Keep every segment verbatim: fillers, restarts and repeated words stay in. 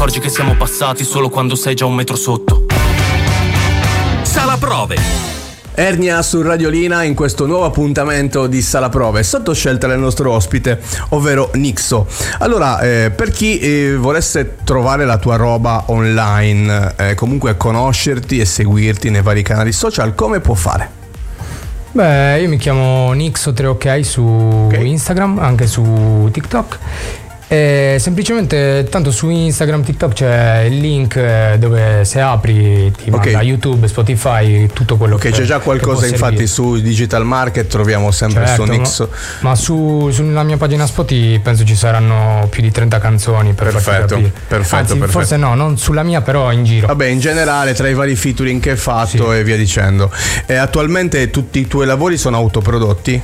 accorgi che siamo passati solo quando sei già un metro sotto. Sala Prove. Ernia su Radiolina in questo nuovo appuntamento di Sala Prove, sotto scelta del nostro ospite, ovvero Nixo. Allora, eh, per chi eh, volesse trovare la tua roba online, eh, comunque conoscerti e seguirti nei vari canali social, come può fare? Beh, io mi chiamo Nixo tre ok su okay. Instagram, anche su TikTok. E semplicemente tanto su Instagram, TikTok c'è il link dove se apri ti okay. manda YouTube, Spotify, tutto quello okay, che c'è già qualcosa infatti su Digital Market troviamo sempre certo, su Nixo. Ma, ma su, sulla mia pagina Spotify penso ci saranno più di trenta canzoni per perfetto, perfetto, Anzi, perfetto. Forse no, non sulla mia però in giro. Vabbè, in generale tra i vari featuring che hai fatto sì. e via dicendo. E attualmente tutti i tuoi lavori sono autoprodotti?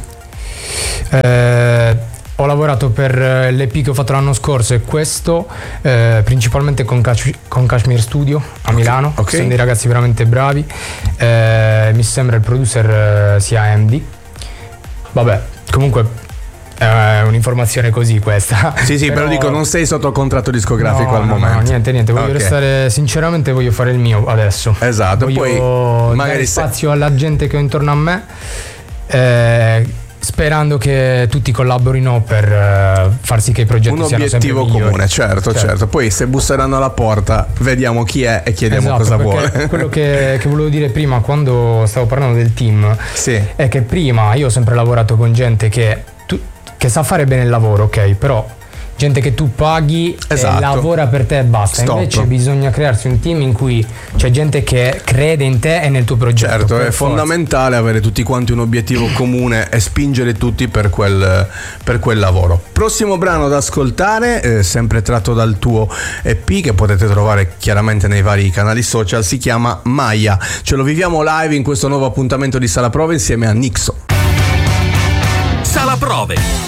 Eh Ho lavorato per l'E P che ho fatto l'anno scorso e questo eh, principalmente con, Cash, con Kashmir Studio a okay, Milano, okay. Sono dei ragazzi veramente bravi, eh, mi sembra il producer eh, sia M D. Vabbè, comunque è un'informazione così questa. Sì sì, però, però dico non sei sotto contratto discografico no, al no, momento. No, niente niente, voglio okay. restare, sinceramente voglio fare il mio adesso. Esatto, voglio poi magari dare spazio se... alla gente che ho intorno a me. Eh, Sperando che tutti collaborino per uh, far sì che i progetti un siano sempre obiettivo comune, certo, certo, certo. Poi se busseranno alla porta vediamo chi è e chiediamo esatto, cosa vuole. Quello che, che volevo dire prima quando stavo parlando del team sì. è che prima io ho sempre lavorato con gente che, tu, che sa fare bene il lavoro, ok, però gente che tu paghi esatto. e lavora per te e basta. Stop. Invece bisogna crearsi un team in cui c'è gente che crede in te e nel tuo progetto. Certo, è forza. Fondamentale avere tutti quanti un obiettivo comune e spingere tutti per quel, per quel lavoro. Prossimo brano da ascoltare, eh, sempre tratto dal tuo E P che potete trovare chiaramente nei vari canali social, si chiama Maya. Ce lo viviamo live in questo nuovo appuntamento di Sala Prove insieme a Nixo. Sala Prove.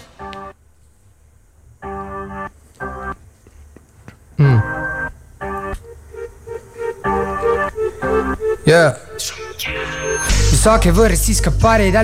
Mm. Yeah. So che vorresti scappare dal